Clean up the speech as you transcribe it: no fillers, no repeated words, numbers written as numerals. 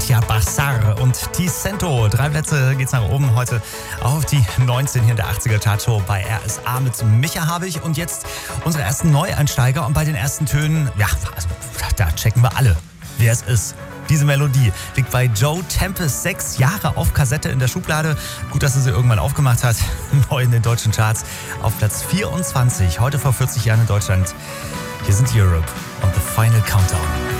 Katja Bassar und Ticento. 3 Plätze geht's nach oben heute auf die 19 hier in der 80er Chartshow bei RSA mit Micha Habich. Und jetzt unsere ersten Neueinsteiger. Und bei den ersten Tönen, ja, also da checken wir alle, wer es ist. Diese Melodie liegt bei Joe Tempest 6 Jahre auf Kassette in der Schublade. Gut, dass er sie irgendwann aufgemacht hat. Neu in den deutschen Charts auf Platz 24. Heute vor 40 Jahren in Deutschland. Hier sind Europe und The Final Countdown.